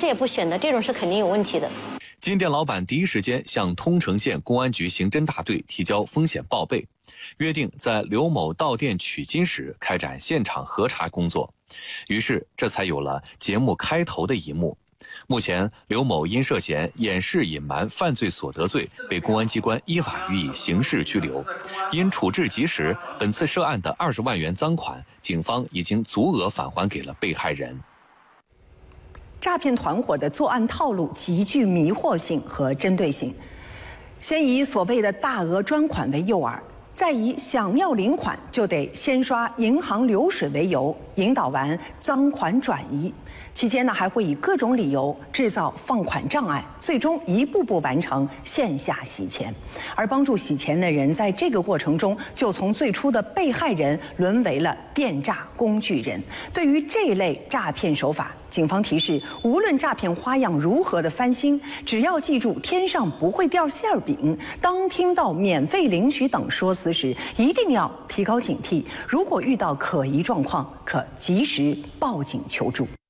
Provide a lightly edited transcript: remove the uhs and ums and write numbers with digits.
也不选的，这种是肯定有问题的。 金店老板第一时间向通城县公安局刑侦大队提交风险报备，约定在刘某到店取金时开展现场核查工作。于是，这才有了节目开头的一幕。目前，刘某因涉嫌掩饰隐瞒犯罪所得罪，被公安机关依法予以刑事拘留。因处置及时，本次涉案的20万元赃款，警方已经足额返还给了被害人。 诈骗团伙的作案套路极具迷惑性和针对性，先以所谓的大额专款为诱饵，再以想要领款就得先刷银行流水为由，引导完赃款转移。期间呢，还会以各种理由制造放款障碍，最终一步步完成线下洗钱。而帮助洗钱的人在这个过程中，就从最初的被害人沦为了电诈工具人。对于这类诈骗手法，警方提示，无论诈骗花样如何的翻新，只要记住天上不会掉馅儿饼，当听到免费领取等说辞时，一定要提高警惕。如果遇到可疑状况，可及时报警求助。